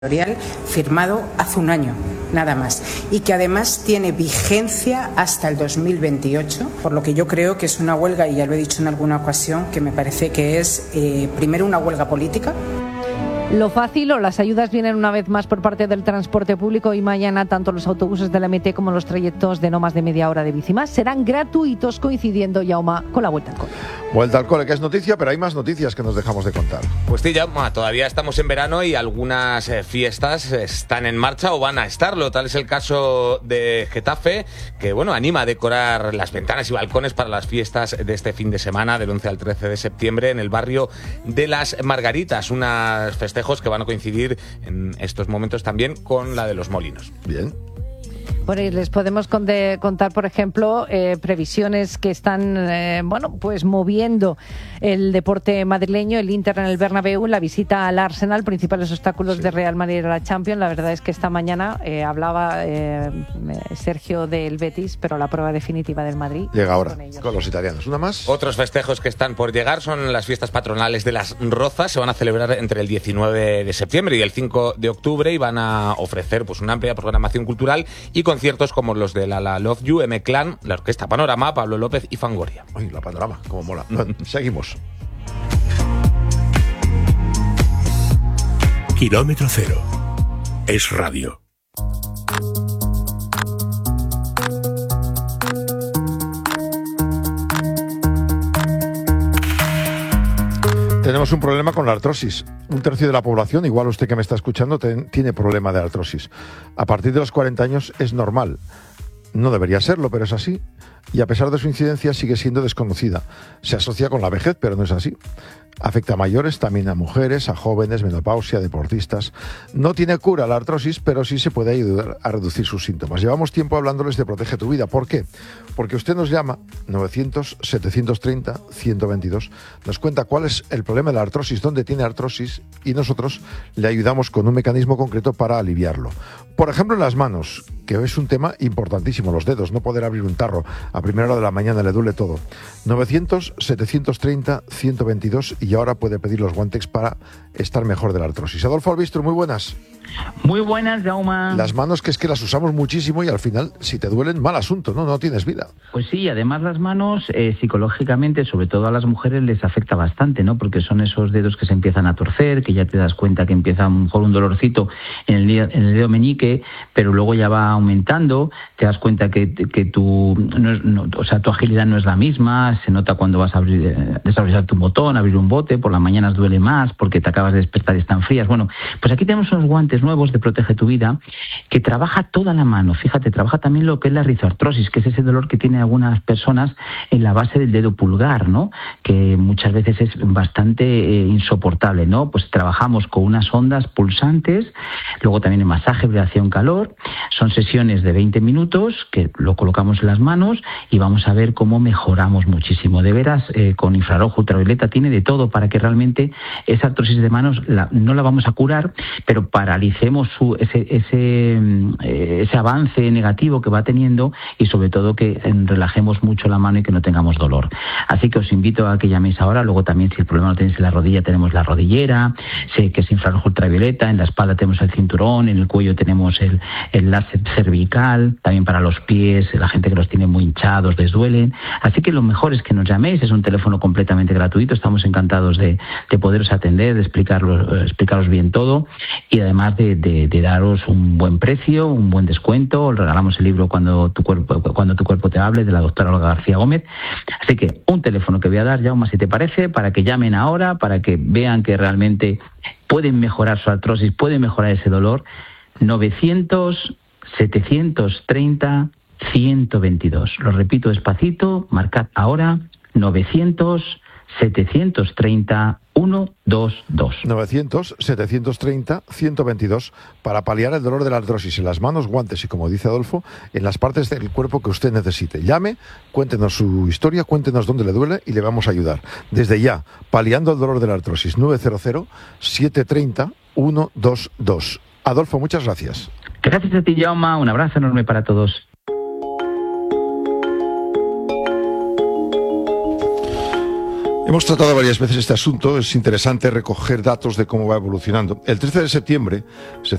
firmado hace un año, nada más, y que además tiene vigencia hasta el 2028, por lo que yo creo que es una huelga, y ya lo he dicho en alguna ocasión, que me parece que es primero una huelga política. Lo fácil, o las ayudas vienen una vez más por parte del transporte público, y mañana tanto los autobuses de la MT como los trayectos de no más de media hora de bici más serán gratuitos, coincidiendo, Jaume, con la Vuelta al Cole. Vuelta al Cole, que es noticia, pero hay más noticias que nos dejamos de contar. Pues sí, Jaume, todavía estamos en verano y algunas fiestas están en marcha o van a estarlo. Tal es el caso de Getafe, que anima a decorar las ventanas y balcones para las fiestas de este fin de semana, del 11 al 13 de septiembre, en el barrio de Las Margaritas, unas festejos que van a coincidir en estos momentos también con la de los Molinos. Bien. Por ahí les podemos contar, por ejemplo, previsiones que están moviendo el deporte madrileño, el Inter en el Bernabéu, la visita al Arsenal, principales obstáculos de Real Madrid a la Champions. La verdad es que esta mañana hablaba Sergio del Betis, pero la prueba definitiva del Madrid llega ahora con los italianos. ¿Una más? Otros festejos que están por llegar son las fiestas patronales de Las Rozas. Se van a celebrar entre el 19 de septiembre y el 5 de octubre y van a ofrecer una amplia programación cultural y conciertos como los de la Love You, M-Clan, la Orquesta Panorama, Pablo López y Fangoria. Uy, la Panorama, cómo mola. Seguimos. Kilómetro Cero es radio. Tenemos un problema con la artrosis. Un tercio de la población, igual usted que me está escuchando, tiene problema de artrosis. A partir de los 40 años es normal. No debería serlo, pero es así. Y a pesar de su incidencia sigue siendo desconocida. Se asocia con la vejez, pero no es así. Afecta a mayores, también a mujeres, a jóvenes, menopausia, deportistas. No tiene cura la artrosis, pero sí se puede ayudar a reducir sus síntomas. Llevamos tiempo hablándoles de Protege tu Vida. ¿Por qué? Porque usted nos llama 900-730-122, nos cuenta cuál es el problema de la artrosis, dónde tiene artrosis, y nosotros le ayudamos con un mecanismo concreto para aliviarlo. Por ejemplo, en las manos, que es un tema importantísimo, los dedos, no poder abrir un tarro a primera hora de la mañana, le duele todo. 900-730-122 y ahora puede pedir los guantes para estar mejor de la artrosis. Adolfo Albistro, muy buenas. Muy buenas, Jaume. Las manos, que es que las usamos muchísimo y al final, si te duelen, mal asunto, ¿no? No tienes vida. Pues sí, además las manos, psicológicamente, sobre todo a las mujeres, les afecta bastante, ¿no? Porque son esos dedos que se empiezan a torcer, que ya te das cuenta que empieza a lo mejor un dolorcito en el dedo meñique, pero luego ya va aumentando, te das cuenta que tu agilidad no es la misma, se nota cuando vas a desabrochar tu botón, abrir un bote, por las mañanas duele más porque te acabas de despertar y están frías. Bueno, pues aquí tenemos unos guantes nuevos de Protege tu Vida que trabaja toda la mano. Fíjate, trabaja también lo que es la rizoartrosis, que es ese dolor que tienen algunas personas en la base del dedo pulgar, ¿no? Que muchas veces es bastante insoportable, ¿no? Pues trabajamos con unas ondas pulsantes, luego también en masaje, vibración, calor. Son sesiones de 20 minutos que lo colocamos en las manos y vamos a ver cómo mejoramos muchísimo. De veras, con infrarrojo, ultravioleta, tiene de todo para que realmente esa artrosis de manos no la vamos a curar, pero paralicemos ese avance negativo que va teniendo y sobre todo que relajemos mucho la mano y que no tengamos dolor. Así que os invito a que llaméis ahora. Luego también, si el problema lo tenéis en la rodilla, tenemos la rodillera, sé que es infrarrojo ultravioleta, en la espalda tenemos el cinturón, en el cuello tenemos el láser cervical, también para los pies, la gente que los tiene muy hinchados, les duelen. Así que lo mejor es que nos llaméis, es un teléfono completamente gratuito, estamos encantados de poderos atender, de explicaros bien todo y además de daros un buen precio, un buen descuento. Os regalamos el libro Cuando tu cuerpo te hable, de la doctora Olga García Gómez. Así que un teléfono que voy a dar, Jaume, si te parece, para que llamen ahora, para que vean que realmente pueden mejorar su artrosis, pueden mejorar ese dolor. 900-730-122. Lo repito despacito, marcad ahora, 900-730-122. 900-730-122 para paliar el dolor de la artrosis en las manos, guantes y, como dice Adolfo, en las partes del cuerpo que usted necesite. Llame, cuéntenos su historia, cuéntenos dónde le duele y le vamos a ayudar. Desde ya, paliando el dolor de la artrosis. 900-730-122. Adolfo, muchas gracias. Gracias a ti, Jaume. Un abrazo enorme para todos. Hemos tratado varias veces este asunto, es interesante recoger datos de cómo va evolucionando. El 13 de septiembre se